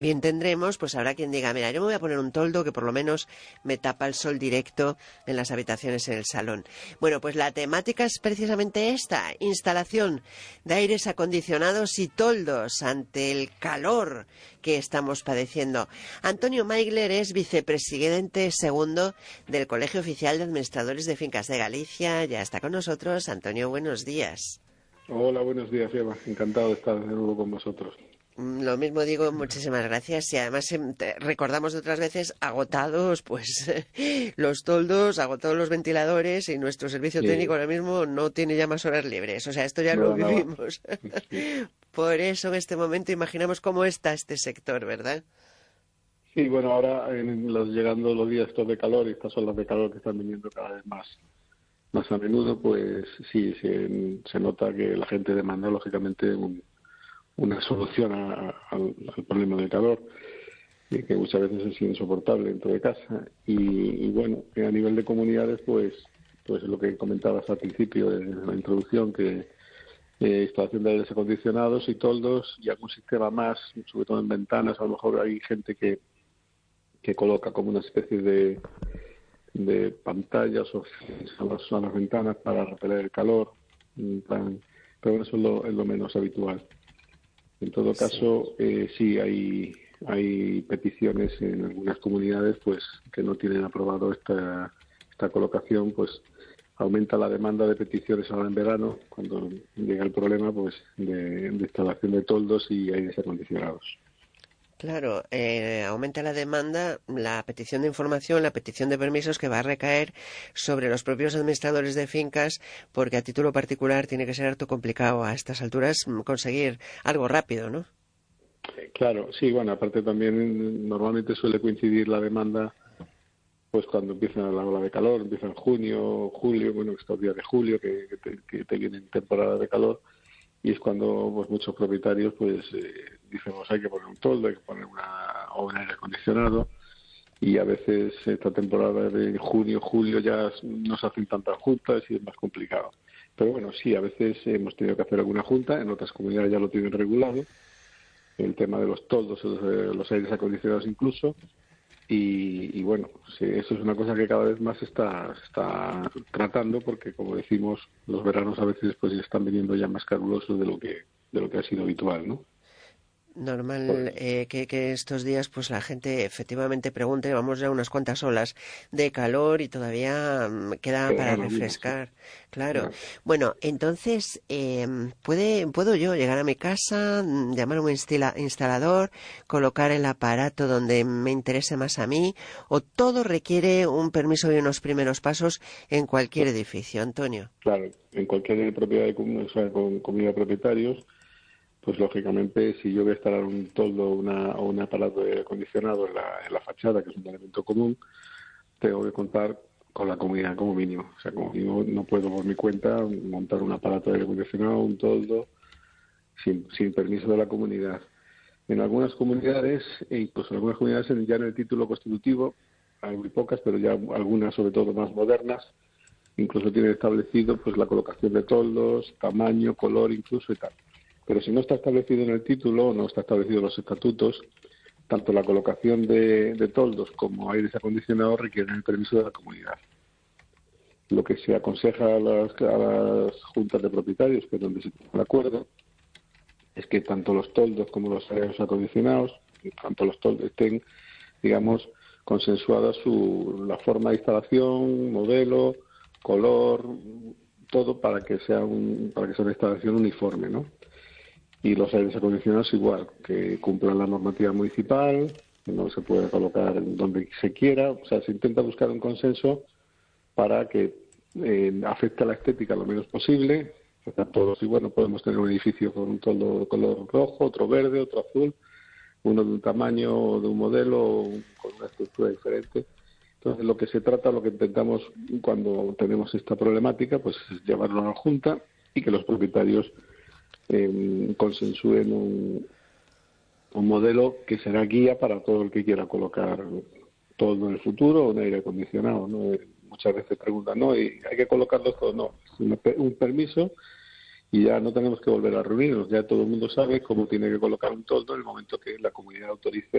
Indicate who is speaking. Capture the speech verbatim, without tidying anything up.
Speaker 1: bien tendremos, pues habrá quien diga, mira, yo me voy a poner un toldo que por lo menos me tapa el sol directo en las habitaciones en el salón. Bueno, pues la temática es precisamente esta, instalación de aires acondicionados y toldos ante el calor que estamos padeciendo. Antonio Maigler es vicepresidente segundo del Colegio Oficial de Administradores de Fincas de Galicia. Ya está con nosotros. Antonio, buenos días.
Speaker 2: Hola, buenos días, Eva. Encantado de estar de nuevo con vosotros.
Speaker 1: Lo mismo digo, muchísimas gracias. Y además recordamos de otras veces agotados pues los toldos, agotados los ventiladores y nuestro servicio
Speaker 2: Sí.
Speaker 1: técnico ahora mismo no tiene ya más horas libres. O sea, esto ya
Speaker 2: No,
Speaker 1: lo
Speaker 2: nada.
Speaker 1: vivimos.
Speaker 2: Sí.
Speaker 1: Por eso en este momento imaginamos cómo está este sector, ¿verdad?
Speaker 2: Sí, bueno, ahora en los, llegando los días estos de calor y estas olas de calor que están viniendo cada vez más, más a menudo, pues sí, se, se nota que la gente demanda lógicamente un, una solución a, a, al, al problema del calor, y que muchas veces es insoportable dentro de casa. Y, y bueno, que a nivel de comunidades, pues, pues lo que comentabas al principio de la introducción, que eh, instalación de aires acondicionados y toldos y algún sistema más, sobre todo en ventanas. A lo mejor hay gente que, que coloca como una especie de, de pantallas o a las, a las ventanas para repeler el calor, plan, pero bueno, eso es lo, es lo menos habitual. En todo caso, sí, eh, sí hay, hay peticiones en algunas comunidades pues que no tienen aprobado esta, esta colocación, pues aumenta la demanda de peticiones ahora en verano, cuando llega el problema pues de, de instalación de toldos y aires acondicionados.
Speaker 1: Claro, eh, aumenta la demanda, la petición de información, la petición de permisos que va a recaer sobre los propios administradores de fincas, porque a título particular tiene que ser harto complicado a estas alturas conseguir algo rápido, ¿no?
Speaker 2: Claro, sí, bueno, aparte también normalmente suele coincidir la demanda pues cuando empieza la ola de calor, empieza en junio, julio, bueno, estos días de julio que, que, te, que te vienen temporada de calor, y es cuando pues muchos propietarios pues eh, dicen, pues hay que poner un toldo, hay que poner una, o un aire acondicionado, y a veces esta temporada de junio, julio ya no se hacen tantas juntas y es más complicado. Pero bueno, sí, a veces hemos tenido que hacer alguna junta, en otras comunidades ya lo tienen regulado, el tema de los toldos, los, los aires acondicionados incluso. Y, y bueno, sí, eso es una cosa que cada vez más se está, se está tratando, porque como decimos, los veranos a veces pues están viniendo ya más calurosos de lo que de lo que ha sido habitual, ¿no?
Speaker 1: Normal eh, que, que estos días pues la gente efectivamente pregunte, vamos ya unas cuantas olas de calor y todavía um, queda para refrescar, sí. Claro. Yeah. Bueno, entonces, eh, ¿puede, ¿puedo yo llegar a mi casa, llamar a un instala, instalador, colocar el aparato donde me interese más a mí, o todo requiere un permiso y unos primeros pasos en cualquier edificio, Antonio?
Speaker 2: Claro, en cualquier propiedad de comunidad, o sea, con comunidad de propietarios, pues lógicamente si yo voy a instalar un toldo una, o un aparato de aire acondicionado en la, en la fachada, que es un elemento común, tengo que contar con la comunidad como mínimo. O sea, como mínimo no puedo por mi cuenta montar un aparato de aire acondicionado, un toldo, sin, sin permiso de la comunidad. En algunas comunidades, e incluso en algunas comunidades ya en el título constitutivo, hay muy pocas, pero ya algunas, sobre todo más modernas, incluso tienen establecido pues la colocación de toldos, tamaño, color incluso y tal. Pero si no está establecido en el título o no está establecido en los estatutos, tanto la colocación de, de toldos como aires acondicionados requieren el permiso de la comunidad. Lo que se aconseja a las, a las juntas de propietarios, que es donde se pone de acuerdo, es que tanto los toldos como los aires acondicionados, tanto los toldos estén, digamos, consensuadas su, la forma de instalación, modelo, color, todo para que sea un, para que sea una instalación uniforme, ¿no? Y los aires acondicionados igual, que cumplan la normativa municipal, que no se puede colocar donde se quiera. O sea, se intenta buscar un consenso para que eh, afecte a la estética lo menos posible. O sea, todos igual, no podemos tener un edificio con un toldo de color rojo, otro verde, otro azul, uno de un tamaño, de un modelo, con una estructura diferente. Entonces, lo que se trata, lo que intentamos cuando tenemos esta problemática, pues es llevarlo a la Junta y que los propietarios Eh, consensúen un, un modelo que será guía para todo el que quiera colocar todo en el futuro o un aire acondicionado, ¿no? Muchas veces preguntan, no, y hay que colocarlo todo, no, es un permiso y ya no tenemos que volver a reunirnos, ya todo el mundo sabe cómo tiene que colocar un toldo en el momento que la comunidad autorice